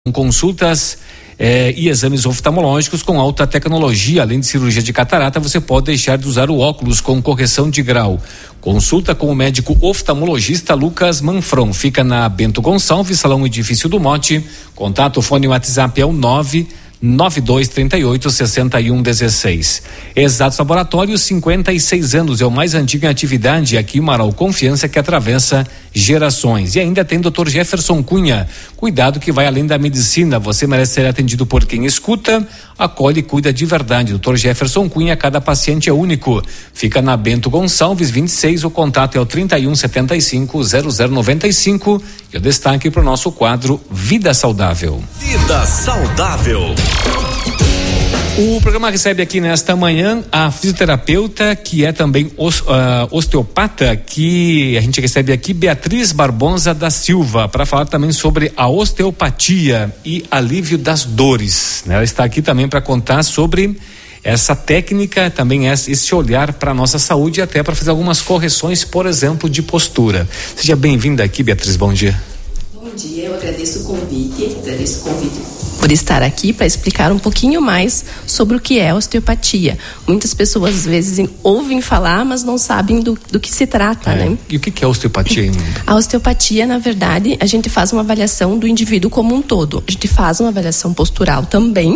Consultas e exames oftalmológicos com alta tecnologia. Além de cirurgia de catarata, você pode deixar de usar o óculos com correção de grau. Consulta com o médico oftalmologista Lucas Manfron. Fica na Bento Gonçalves, Salão Edifício do Mote. Contato, fone WhatsApp é o 99238-6116. Exatos Laboratórios, 56 anos, é o mais antigo em atividade aqui em Marau. Confiança que atravessa gerações. E ainda tem Dr. Jefferson Cunha. Cuidado que vai além da medicina. Você merece ser atendido por quem escuta, acolhe e cuida de verdade. Dr. Jefferson Cunha, cada paciente é único. Fica na Bento Gonçalves 26. O contato é o 3175-0095. E o destaque para o nosso quadro Vida Saudável. Vida Saudável. O programa recebe aqui nesta manhã a fisioterapeuta, que é também osteopata, que a gente recebe aqui, Beatriz Barbosa da Silva, para falar também sobre a osteopatia e alívio das dores. Ela está aqui também para contar sobre essa técnica, também esse olhar para a nossa saúde e até para fazer algumas correções, por exemplo, de postura. Seja bem-vinda aqui, Beatriz, bom dia. Bom dia, eu agradeço o convite por estar aqui para explicar um pouquinho mais sobre o que é osteopatia. Muitas pessoas às vezes ouvem falar, mas não sabem do que se trata, né? E o que é osteopatia? A osteopatia, na verdade, a gente faz uma avaliação do indivíduo como um todo. A gente faz uma avaliação postural também.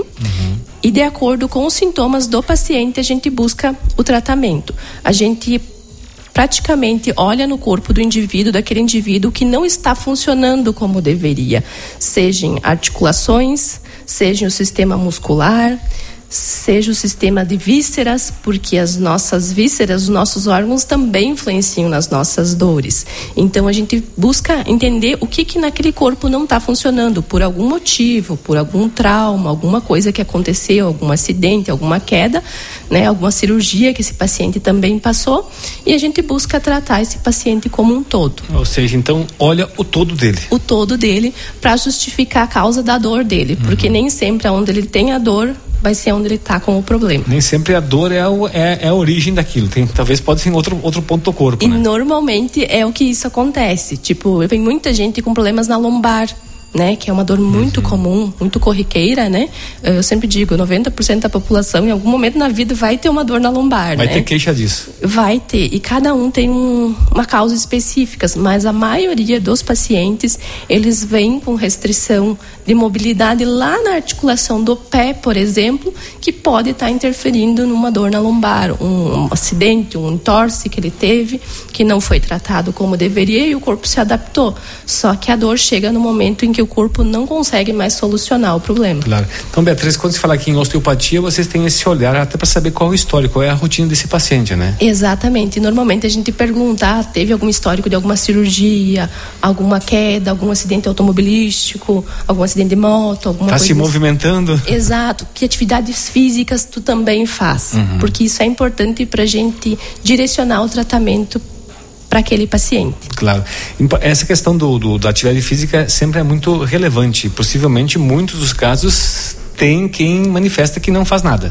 E de acordo com os sintomas do paciente, a gente busca o tratamento. A gente praticamente olha no corpo do indivíduo, daquele indivíduo que não está funcionando como deveria, sejam articulações, seja o sistema muscular, seja o sistema de vísceras, porque as nossas vísceras, os nossos órgãos também influenciam nas nossas dores. Então a gente busca entender o que naquele corpo não está funcionando, por algum motivo, por algum trauma, alguma coisa que aconteceu, algum acidente, alguma queda, né, alguma cirurgia que esse paciente também passou, e a gente busca tratar esse paciente como um todo. Ou seja, então olha o todo dele. O todo dele para justificar a causa da dor dele, porque nem sempre onde ele tem a dor vai ser onde ele está com o problema. Nem sempre a dor é a origem daquilo. Talvez pode ser em outro ponto do corpo. E né? Normalmente é o que isso acontece. Tipo, vem muita gente com problemas na lombar, né? Que é uma dor muito comum, muito corriqueira, né? Eu sempre digo, 90% da população em algum momento na vida vai ter uma dor na lombar, Vai né? ter queixa disso. Vai ter, e cada um tem uma causa específica, mas a maioria dos pacientes, eles vêm com restrição de mobilidade lá na articulação do pé, por exemplo, que pode estar interferindo numa dor na lombar, um acidente, um entorse que ele teve, que não foi tratado como deveria e o corpo se adaptou. Só que a dor chega no momento em que o corpo não consegue mais solucionar o problema. Claro. Então, Beatriz, quando se fala aqui em osteopatia, vocês têm esse olhar até para saber qual é o histórico, qual é a rotina desse paciente, né? Exatamente. Normalmente a gente pergunta, teve algum histórico de alguma cirurgia, alguma queda, algum acidente automobilístico, algum acidente de moto, alguma coisa. Está se movimentando? Exato. Que atividades físicas tu também faz? Porque isso é importante para a gente direcionar o tratamento para aquele paciente. Claro. Essa questão da atividade física sempre é muito relevante. Possivelmente, muitos dos casos, tem quem manifesta que não faz nada.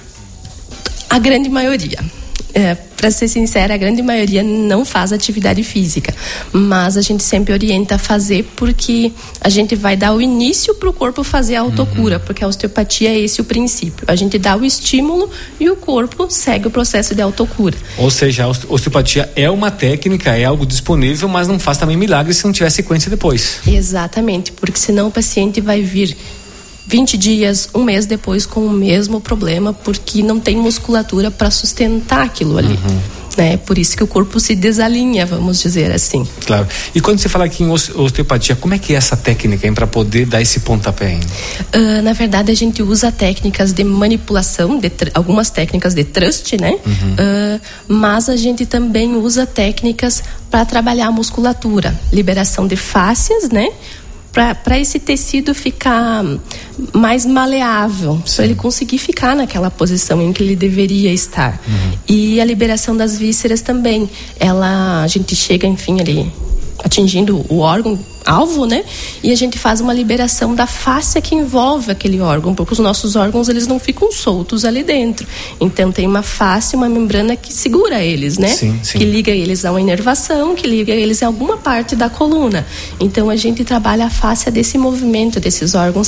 A grande maioria. Para ser sincera, a grande maioria não faz atividade física, mas a gente sempre orienta a fazer porque a gente vai dar o início para o corpo fazer a autocura, porque a osteopatia é esse o princípio. A gente dá o estímulo e o corpo segue o processo de autocura. Ou seja, a osteopatia é uma técnica, é algo disponível, mas não faz também milagre se não tiver sequência depois. Exatamente, porque senão o paciente vai vir 20 dias, um mês depois com o mesmo problema, porque não tem musculatura para sustentar aquilo ali. Né? Por isso que o corpo se desalinha, vamos dizer assim. Claro. E quando você fala aqui em osteopatia, como é que é essa técnica para poder dar esse pontapé? Na verdade, a gente usa técnicas de manipulação, algumas técnicas de thrust, né? Mas a gente também usa técnicas para trabalhar a musculatura, liberação de fáscias, né? Para esse tecido ficar mais maleável, para ele conseguir ficar naquela posição em que ele deveria estar. E a liberação das vísceras também. A gente chega, enfim, ali atingindo o órgão alvo, né? E a gente faz uma liberação da fáscia que envolve aquele órgão, porque os nossos órgãos, eles não ficam soltos ali dentro. Então tem uma fáscia, uma membrana que segura eles, né? Sim. Que liga eles a uma inervação, que liga eles a alguma parte da coluna. Então a gente trabalha a fáscia desse movimento desses órgãos